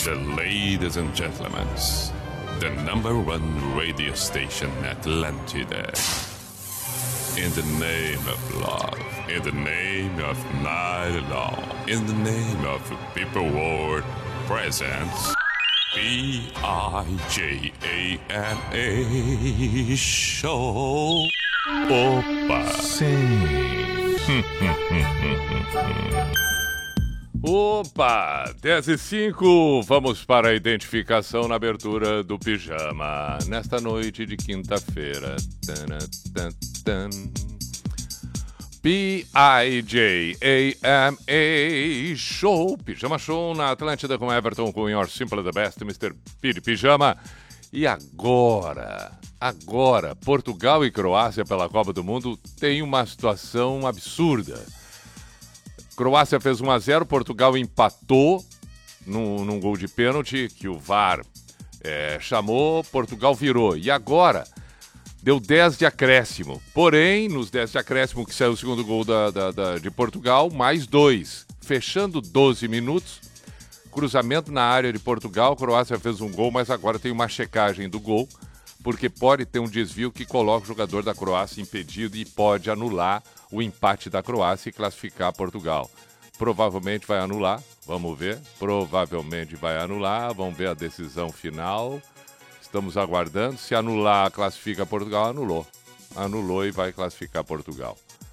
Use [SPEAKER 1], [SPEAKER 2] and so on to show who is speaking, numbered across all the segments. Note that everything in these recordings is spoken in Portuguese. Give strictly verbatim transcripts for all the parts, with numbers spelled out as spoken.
[SPEAKER 1] Ladies and gentlemen, the number one radio station Atlântida. In the name of love, in the name of night long, in the name of people world presents B I J A N A Show. Opa!
[SPEAKER 2] Sim.
[SPEAKER 3] Opa, dez e cinco, vamos para a identificação na abertura do Pijama, nesta noite de quinta-feira. P I J A M A Show, Pijama Show na Atlântida com Everton, com Your Simple the Best, mister P de Pijama. E agora, agora, Portugal e Croácia pela Copa do Mundo tem uma situação absurda. Croácia fez um a zero, Portugal empatou num, num gol de pênalti que o V A R é, chamou, Portugal virou. E agora deu dez de acréscimo. Porém, nos dez de acréscimo que saiu o segundo gol da, da, da, de Portugal, mais dois. Fechando doze minutos, cruzamento na área de Portugal, Croácia fez um gol, mas agora tem uma checagem do gol, porque pode ter um desvio que coloca o jogador da Croácia impedido e pode anular o empate da Croácia e classificar Portugal. Provavelmente vai anular, vamos ver. Provavelmente vai anular, vamos ver a decisão final. Estamos aguardando. Se anular, classifica Portugal, anulou. Anulou e vai classificar Portugal.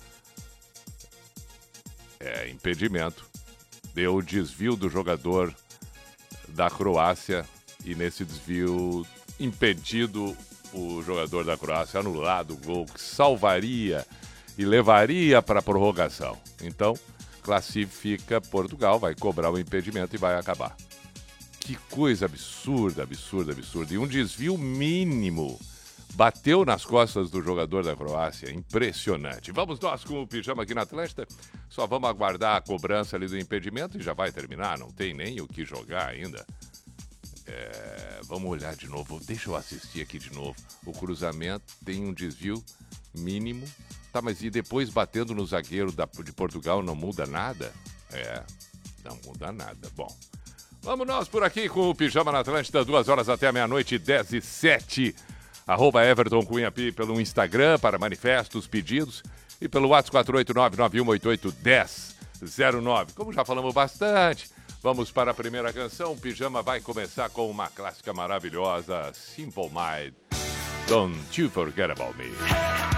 [SPEAKER 3] É, impedimento. Deu o desvio do jogador da Croácia e nesse desvio impedido o jogador da Croácia, anulado o gol que salvaria e levaria para a prorrogação. Então, classifica Portugal, vai cobrar o impedimento e vai acabar. Que coisa absurda, absurda, absurda. E um desvio mínimo bateu nas costas do jogador da Croácia. Impressionante. Vamos nós com o Pijama aqui na Atlântida. Só vamos aguardar a cobrança ali do impedimento e já vai terminar. Não tem nem o que jogar ainda. É, vamos olhar de novo. Deixa eu assistir aqui de novo. O cruzamento tem um desvio mínimo. Tá, mas e depois batendo no zagueiro da, de Portugal não muda nada? É, não muda nada. Bom, vamos nós por aqui com o Pijama na Atlântida, duas horas até a meia-noite, dez e sete. Arroba Everton Cunha Pi pelo Instagram para manifestos, pedidos e pelo WhatsApp quatro oito nove, nove um oito oito, um zero zero nove. Como já falamos bastante, vamos para a primeira canção. O Pijama vai começar com uma clássica maravilhosa, Simple Mind, Don't You Forget About Me.